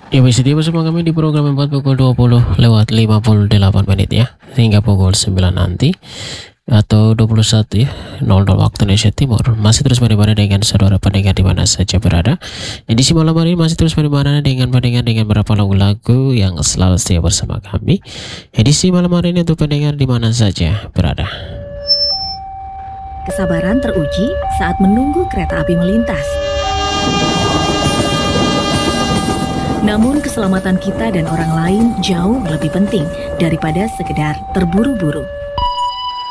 Ya masih dia bersama kami di program 4 pukul 20 lewat 58 menit ya, hingga pukul 9 nanti atau 21 ya 00 waktu Indonesia Timur. Masih terus menemani dengan saudara pendengar di mana saja berada. Edisi malam hari ini masih terus menemani dengan pendengar dengan beberapa lagu-lagu yang selalu setia bersama kami. Edisi malam hari ini untuk pendengar di mana saja berada. Kesabaran teruji saat menunggu kereta api melintas. Namun keselamatan kita dan orang lain jauh lebih penting daripada sekedar terburu-buru.